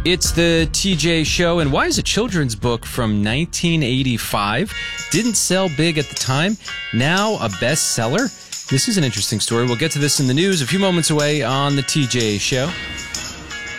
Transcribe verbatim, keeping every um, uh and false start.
It's the T J Show, and why is a children's book from nineteen eighty-five didn't sell big at the time, now a bestseller? This is an interesting story. We'll get to this in the news a few moments away on the T J Show.